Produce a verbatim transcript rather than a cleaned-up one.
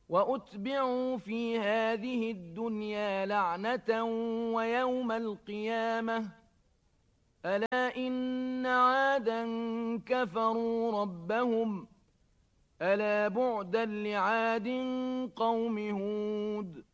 وأتبعوا في هذه الدنيا لعنة ويوم القيامة ألا إن عادا كفروا ربهم ألا بعدا لعاد قوم هود.